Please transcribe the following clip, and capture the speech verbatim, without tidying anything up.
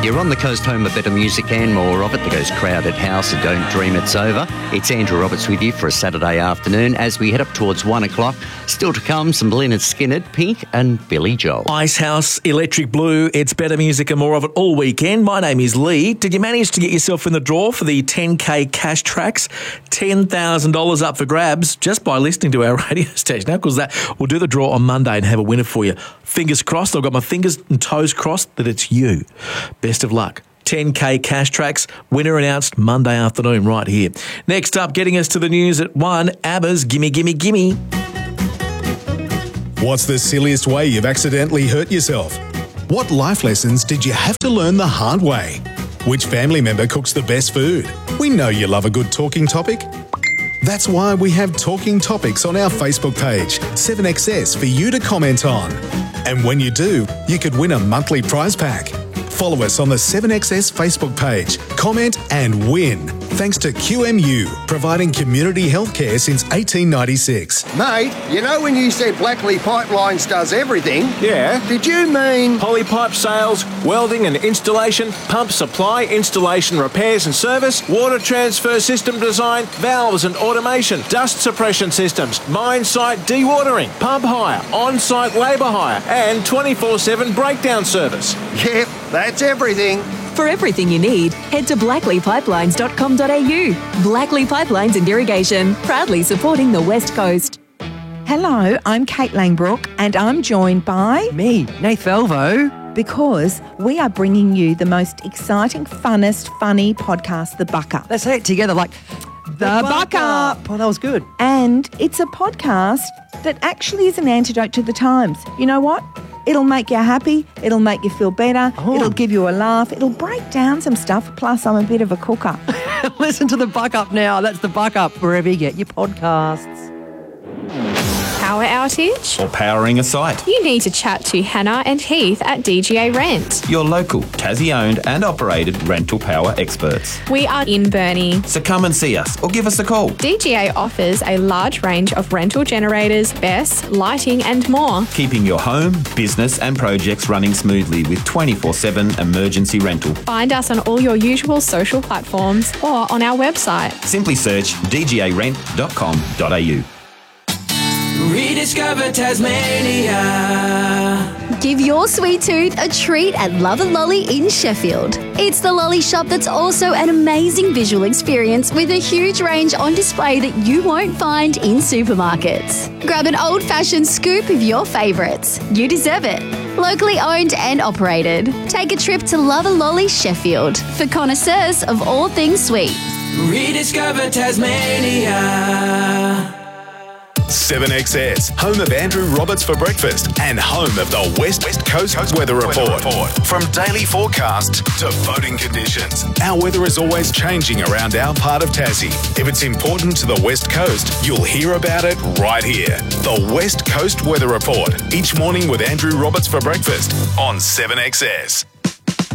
You're on the coast, home of better music and more of it. The Ghost Crowded House and Don't Dream It's Over. It's Andrew Roberts with you for a Saturday afternoon as we head up towards one o'clock. Still to come, some Lynyrd Skynyrd, Pink and Billy Joel. Icehouse, Electric Blue, it's better music and more of it all weekend. My name is Lee. Did you manage to get yourself in the draw for the ten K cash tracks? ten thousand dollars up for grabs just by listening to our radio station. Now, because that, we'll do the draw on Monday and have a winner for you. Fingers crossed. I've got my fingers and toes crossed that it's you. Best of luck. ten K cash tracks, winner announced Monday afternoon right here. Next up, getting us to the news at one, ABBA's Gimme Gimme Gimme. What's the silliest way you've accidentally hurt yourself? What life lessons did you have to learn the hard way? Which family member cooks the best food? We know you love a good talking topic. That's why we have Talking Topics on our Facebook page, seven X S, for you to comment on. And when you do, you could win a monthly prize pack. Follow us on the seven X S Facebook page, comment and win. Thanks to Q M U, providing community healthcare since eighteen ninety-six. Mate, you know when you said Blackley Pipelines does everything? Yeah. Did you mean Polypipe sales, welding and installation, pump supply, installation, repairs and service, water transfer system design, valves and automation, dust suppression systems, mine site dewatering, pump hire, on-site labour hire and twenty-four seven breakdown service? Yep, that's everything. For everything you need, head to blackley pipelines dot com dot a u. Blackley Pipelines and Irrigation, proudly supporting the West Coast. Hello, I'm Kate Langbrook and I'm joined by... Me, Nath Velvo. Because we are bringing you the most exciting, funnest, funny podcast, The Buck Up. Let's say it together like... The, the Buck, Buck Up. Up. Oh, that was good. And it's a podcast that actually is an antidote to the times. You know what? It'll make you happy. It'll make you feel better. Oh. It'll give you a laugh. It'll break down some stuff. Plus, I'm a bit of a cooker. Listen to The Buck Up now. That's The Buck Up, wherever you get your podcasts. Power outage? Or powering a site? You need to chat to Hannah and Heath at D G A Rent. Your local, Tassie-owned and operated rental power experts. We are in Burnie. So come and see us or give us a call. D G A offers a large range of rental generators, B E S, lighting and more. Keeping your home, business and projects running smoothly with twenty-four seven emergency rental. Find us on all your usual social platforms or on our website. Simply search d g a rent dot com dot a u. Rediscover Tasmania. Give your sweet tooth a treat at Love and Lolly in Sheffield. It's the lolly shop that's also an amazing visual experience with a huge range on display that you won't find in supermarkets. Grab an old-fashioned scoop of your favourites. You deserve it. Locally owned and operated. Take a trip to Love and Lolly Sheffield for connoisseurs of all things sweet. Rediscover Tasmania. seven X S, home of Andrew Roberts for breakfast and home of the West, West Coast, Coast Weather, Report. Weather Report. From daily forecast to voting conditions, our weather is always changing around our part of Tassie. If it's important to the West Coast, you'll hear about it right here. The West Coast Weather Report, each morning with Andrew Roberts for breakfast on seven X S.